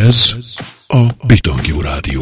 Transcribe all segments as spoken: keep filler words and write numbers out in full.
Ez a Bitangjó Rádió.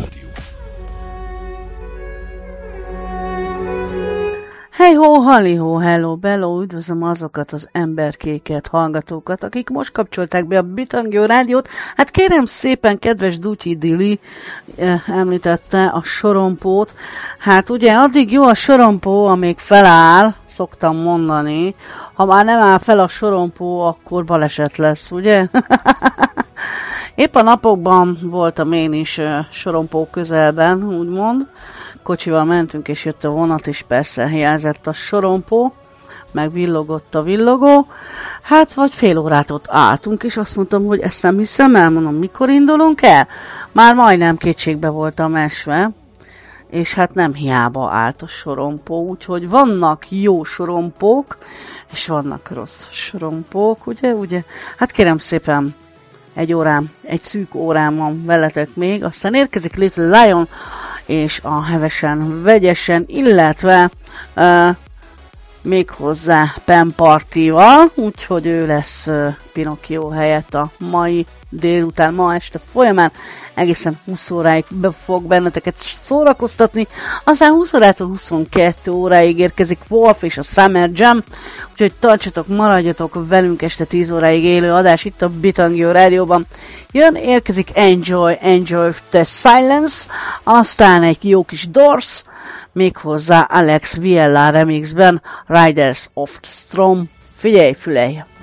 Hey ho, halli ho, hello, bello, üdvözlöm azokat az emberkéket, hallgatókat, akik most kapcsolták be a Bitangjó Rádiót. Hát kérem szépen, kedves Dutyi Dili eh, említette a sorompót. Hát ugye addig jó a sorompó, amíg feláll, szoktam mondani. Ha már nem áll fel a sorompó, akkor baleset lesz, ugye? Épp a napokban voltam én is uh, sorompó közelben, úgymond. Kocsival mentünk, és jött a vonat, és persze jelzett a sorompó, meg villogott a villogó. Hát, vagy fél órát ott álltunk, és azt mondtam, hogy ezt nem hiszem el, mondom, mikor indulunk el? Már majdnem kétségbe voltam esve, és hát nem hiába állt a sorompó, úgyhogy vannak jó sorompók, és vannak rossz sorompók, ugye, ugye? Hát kérem szépen, egy órám, egy szűk órám van veletek még, aztán érkezik Little Lion, és a hevesen, vegyesen, illetve uh, még hozzá Pen Partival, úgyhogy ő lesz uh, Pinocchio helyett a mai délután, ma este folyamán, egészen húsz óráig be fog benneteket szórakoztatni, aztán húsz órától huszonkettő óráig érkezik Wolf és a Summer Jam, úgyhogy tartsatok, maradjatok velünk este tíz óráig élő adás itt a Bitangjó Rádióban. Jön, érkezik Enjoy, Enjoy the Silence, aztán egy jó kis Doors, méghozzá Alex Viella remixben Riders of the Storm. Figyelj, fülelj!